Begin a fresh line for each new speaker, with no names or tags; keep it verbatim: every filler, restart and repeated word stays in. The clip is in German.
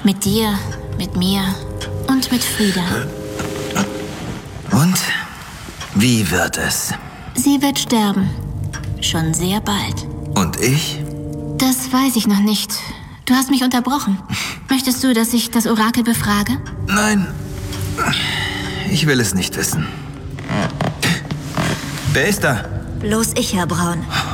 Mit dir, mit mir und mit Frieda.
Und? Wie wird es?
Sie wird sterben. Schon sehr bald.
Und ich?
Das weiß ich noch nicht. Du hast mich unterbrochen. Möchtest du, dass ich das Orakel befrage?
Nein. Ich will es nicht wissen. Wer ist da?
Bloß ich, Herr Braun.